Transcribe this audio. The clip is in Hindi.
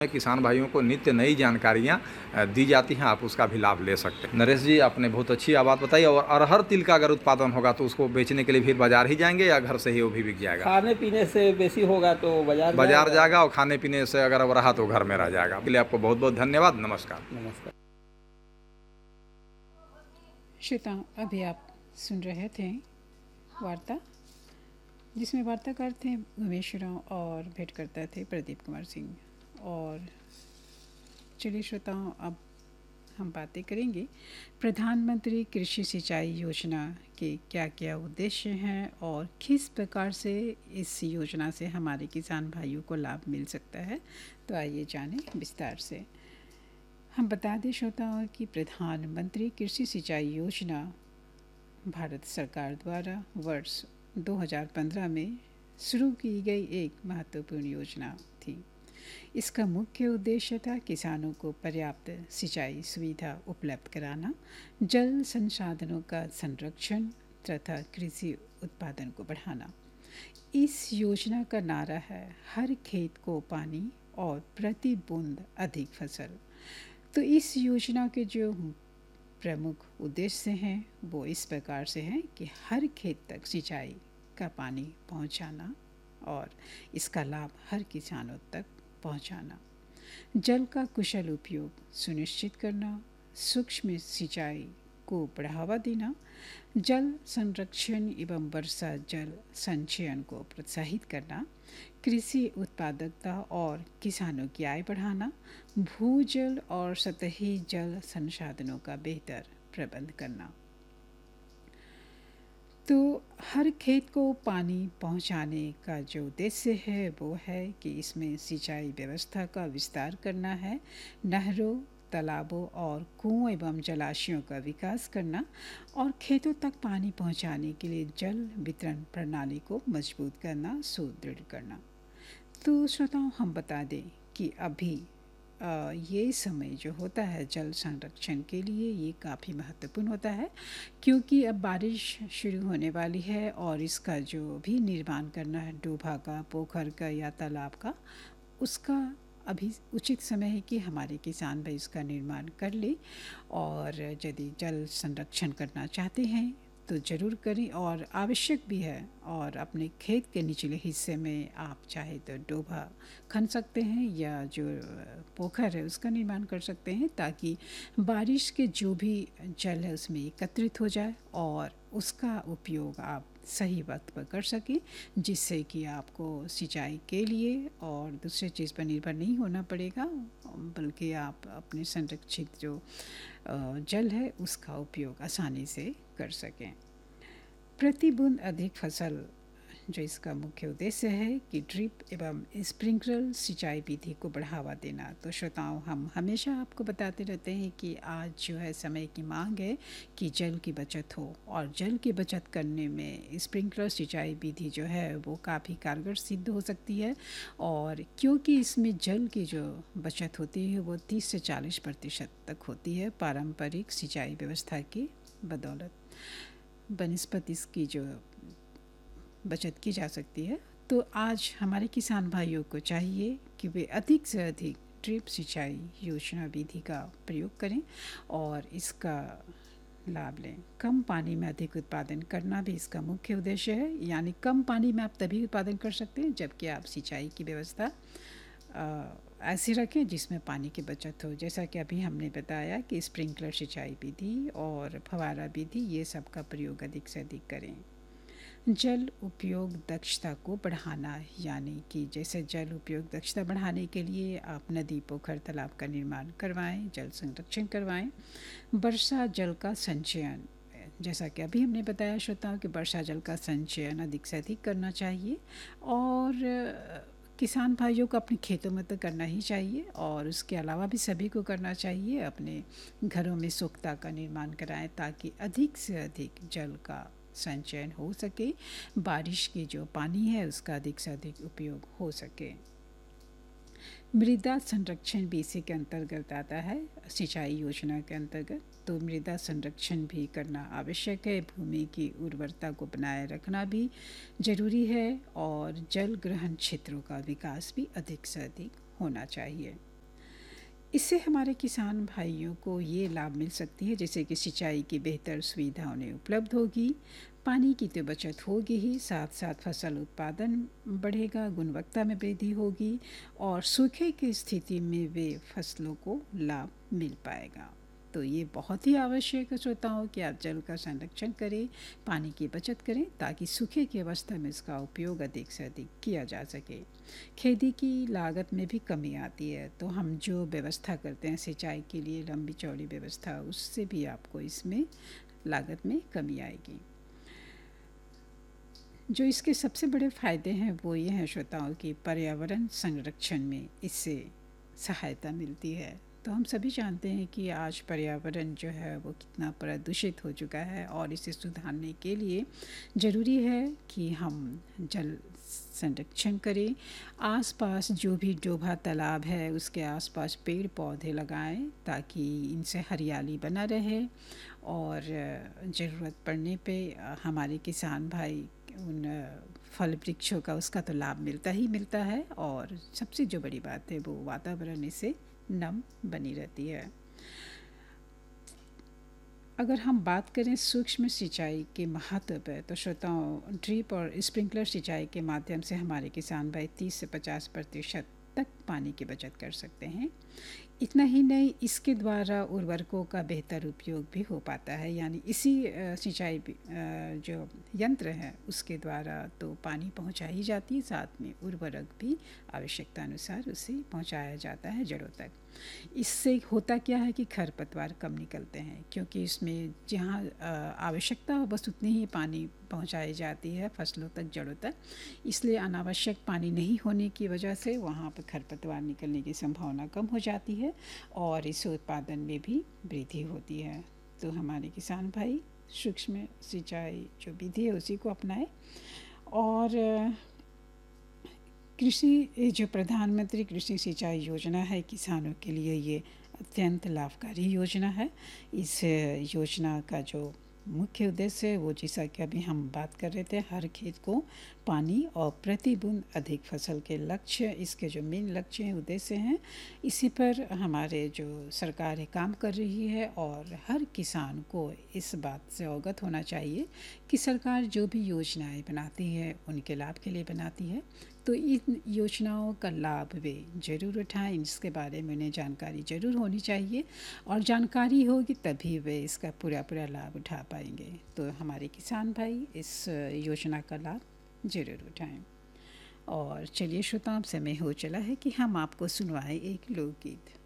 किसान भाइयों को नित्य नई जानकारियाँ दी जाती हैं, आप उसका भी लाभ ले सकते हैं। नरेश जी, आपने बहुत अच्छी बात बताई। और अरहर तिल का अगर उत्पादन होगा तो उसको बेचने के लिए फिर बाजार ही जाएंगे या घर से ही वो भी बिक जाएगा? खाने पीने से बेसी होगा तो बाजार जाएगा, और खाने पीने से अगर अब रहा तो घर में रह जाएगा। इसके लिए आपको बहुत बहुत धन्यवाद। नमस्कार। नमस्कार। श्रोताओं, अभी आप सुन रहे थे वार्ता, जिसमें वार्ताकार थे उमेश राव और भेंटकर्ता थे प्रदीप कुमार सिंह। और चलिए श्रोताओं, अब हम बातें करेंगे प्रधानमंत्री कृषि सिंचाई योजना के क्या क्या उद्देश्य हैं और किस प्रकार से इस योजना से हमारे किसान भाइयों को लाभ मिल सकता है। तो आइए जानें विस्तार से। हम बता दें श्रोताओं कि प्रधानमंत्री कृषि सिंचाई योजना भारत सरकार द्वारा वर्ष 2015 में शुरू की गई एक महत्वपूर्ण योजना थी। इसका मुख्य उद्देश्य था किसानों को पर्याप्त सिंचाई सुविधा उपलब्ध कराना, जल संसाधनों का संरक्षण तथा कृषि उत्पादन को बढ़ाना। इस योजना का नारा है हर खेत को पानी और प्रति बूंद अधिक फसल। तो इस योजना के जो प्रमुख उद्देश्य हैं वो इस प्रकार से हैं कि हर खेत तक सिंचाई का पानी पहुंचाना और इसका लाभ हर किसानों तक पहुंचाना, जल का कुशल उपयोग सुनिश्चित करना, सूक्ष्म सिंचाई को बढ़ावा देना, जल संरक्षण एवं वर्षा जल संचयन को प्रोत्साहित करना, कृषि उत्पादकता और किसानों की आय बढ़ाना, भूजल और सतही जल संसाधनों का बेहतर प्रबंध करना। तो हर खेत को पानी पहुंचाने का जो उद्देश्य है वो है कि इसमें सिंचाई व्यवस्था का विस्तार करना है, नहरों, तालाबों और कुओं एवं जलाशयों का विकास करना और खेतों तक पानी पहुंचाने के लिए जल वितरण प्रणाली को मजबूत करना, सुदृढ़ करना। तो श्रोताओं, हम बता दें कि अभी ये समय जो होता है जल संरक्षण के लिए ये काफ़ी महत्वपूर्ण होता है, क्योंकि अब बारिश शुरू होने वाली है और इसका जो भी निर्माण करना है डोभा का, पोखर का या तालाब का, उसका अभी उचित समय है कि हमारे किसान भाई उसका निर्माण कर ले। और यदि जल संरक्षण करना चाहते हैं तो ज़रूर करें और आवश्यक भी है। और अपने खेत के निचले हिस्से में आप चाहे तो डोभा खन सकते हैं या जो पोखर है उसका निर्माण कर सकते हैं, ताकि बारिश के जो भी जल है उसमें एकत्रित हो जाए और उसका उपयोग आप सही वक्त पर कर सकें, जिससे कि आपको सिंचाई के लिए और दूसरे चीज़ पर निर्भर नहीं होना पड़ेगा, बल्कि आप अपने संरक्षित जो जल है उसका उपयोग आसानी से कर सकें। प्रति बूंद अधिक फसल जो इसका मुख्य उद्देश्य है कि ड्रिप एवं स्प्रिंकलर सिंचाई विधि को बढ़ावा देना। तो श्रोताओं, हम हमेशा आपको बताते रहते हैं कि आज जो है समय की मांग है कि जल की बचत हो, और जल की बचत करने में स्प्रिंकलर सिंचाई विधि जो है वो काफ़ी कारगर सिद्ध हो सकती है। और क्योंकि इसमें जल की जो बचत होती है वो 30 से 40% तक होती है पारंपरिक सिंचाई व्यवस्था की बदौलत, बनस्पत इसकी जो बचत की जा सकती है। तो आज हमारे किसान भाइयों को चाहिए कि वे अधिक से अधिक ड्रिप सिंचाई योजना विधि का प्रयोग करें और इसका लाभ लें। कम पानी में अधिक उत्पादन करना भी इसका मुख्य उद्देश्य है, यानी कम पानी में आप तभी उत्पादन कर सकते हैं जबकि आप सिंचाई की व्यवस्था ऐसी रखें जिसमें पानी की बचत हो। जैसा कि अभी हमने बताया कि स्प्रिंकलर सिंचाई विधि और फव्वारा विधि ये सब का प्रयोग अधिक से अधिक करें। जल उपयोग दक्षता को बढ़ाना, यानी कि जैसे जल उपयोग दक्षता बढ़ाने के लिए आप नदी, पोखर, तालाब का निर्माण करवाएं, जल संरक्षण करवाएं। वर्षा जल का संचयन, जैसा कि अभी हमने बताया श्रोताओं कि वर्षा जल का संचयन अधिक से अधिक करना चाहिए और किसान भाइयों को अपने खेतों में तो करना ही चाहिए और उसके अलावा भी सभी को करना चाहिए। अपने घरों में सोख्ता का निर्माण कराएं ताकि अधिक से अधिक जल का संचयन हो सके, बारिश की जो पानी है उसका अधिक से अधिक उपयोग हो सके। मृदा संरक्षण भी इसी के अंतर्गत आता है, सिंचाई योजना के अंतर्गत। तो मृदा संरक्षण भी करना आवश्यक है, भूमि की उर्वरता को बनाए रखना भी जरूरी है और जल ग्रहण क्षेत्रों का विकास भी अधिक से अधिक होना चाहिए। इससे हमारे किसान भाइयों को ये लाभ मिल सकती है, जैसे कि सिंचाई की बेहतर सुविधा उन्हें उपलब्ध होगी, पानी की तो बचत होगी ही, साथ साथ फसल उत्पादन बढ़ेगा, गुणवत्ता में वृद्धि होगी और सूखे की स्थिति में वे फसलों को लाभ मिल पाएगा। तो ये बहुत ही आवश्यक है श्रोताओं कि आप जल का संरक्षण करें, पानी की बचत करें, ताकि सूखे की अवस्था में इसका उपयोग अधिक से अधिक किया जा सके। खेती की लागत में भी कमी आती है, तो हम जो व्यवस्था करते हैं सिंचाई के लिए लंबी चौड़ी व्यवस्था, उससे भी आपको इसमें लागत में कमी आएगी। जो इसके सबसे बड़े फ़ायदे हैं वो ये हैं श्रोताओं कि पर्यावरण संरक्षण में इससे सहायता मिलती है। तो हम सभी जानते हैं कि आज पर्यावरण जो है वो कितना प्रदूषित हो चुका है और इसे सुधारने के लिए ज़रूरी है कि हम जल संरक्षण करें। आसपास जो भी डोभा तालाब है उसके आसपास पेड़ पौधे लगाएं ताकि इनसे हरियाली बना रहे और ज़रूरत पड़ने पे हमारे किसान भाई उन फल वृक्षों का उसका तो लाभ मिलता ही मिलता है और सबसे जो बड़ी बात है वो वातावरण इससे नम बनी रहती है। अगर हम बात करें सूक्ष्म सिंचाई के महत्व पर, तो श्रोताओं ड्रिप और स्प्रिंकलर सिंचाई के माध्यम से हमारे किसान भाई 30 से 50% तक पानी की बचत कर सकते हैं। इतना ही नहीं, इसके द्वारा उर्वरकों का बेहतर उपयोग भी हो पाता है, यानी इसी सिंचाई जो यंत्र है उसके द्वारा तो पानी पहुंचा ही जाती है, साथ में उर्वरक भी आवश्यकता अनुसार उसे पहुंचाया जाता है जड़ों तक। इससे होता क्या है कि खरपतवार कम निकलते हैं, क्योंकि इसमें जहाँ आवश्यकता हो बस उतनी ही पानी पहुंचाई जाती है फसलों तक, जड़ों तक। इसलिए अनावश्यक पानी नहीं होने की वजह से वहाँ पर खरपतवार निकलने की संभावना कम हो जाती है और इस उत्पादन में भी वृद्धि होती है। तो हमारे किसान भाई सूक्ष्म सिंचाई जो विधि है उसी को अपनाएं और कृषि जो प्रधानमंत्री कृषि सिंचाई योजना है किसानों के लिए ये अत्यंत लाभकारी योजना है। इस योजना का जो मुख्य उद्देश्य है वो, जैसा कि अभी हम बात कर रहे थे, हर खेत को पानी और प्रति बूंद अधिक फसल के लक्ष्य, इसके जो मेन लक्ष्य हैं, उद्देश्य हैं, इसी पर हमारे जो सरकार काम कर रही है और हर किसान को इस बात से अवगत होना चाहिए कि सरकार जो भी योजनाएं बनाती है उनके लाभ के लिए बनाती है। तो इन योजनाओं का लाभ वे ज़रूर उठाएं, इसके बारे में उन्हें जानकारी ज़रूर होनी चाहिए और जानकारी होगी तभी वे इसका पूरा लाभ उठा पाएंगे। तो हमारे किसान भाई इस योजना का लाभ ज़रूर उठाएं। और चलिए श्रोताओं, समय हो चला है कि हम आपको सुनवाएं एक लोकगीत।